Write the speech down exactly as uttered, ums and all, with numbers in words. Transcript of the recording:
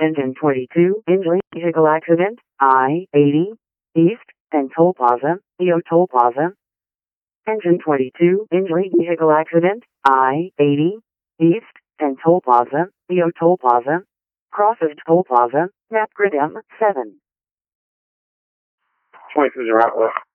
Engine twenty-two, injury, vehicle accident, I eighty, East, and Toll Plaza, E O Toll Plaza. Engine twenty-two, injury, vehicle accident, I eighty, East, and Toll Plaza, E O Toll Plaza. Crosses Toll Plaza, Map Grid M seven. twenty-two, you're out.